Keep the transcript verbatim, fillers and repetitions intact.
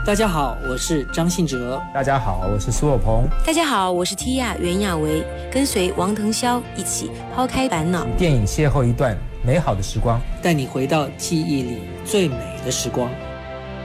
大家好，我是张信哲。 大家好，我是苏有朋。 大家好，我是 Tia 袁娅维，跟随王腾霄一起抛开烦恼， 电影邂逅一段美好的时光， 带你回到记忆里最美的时光。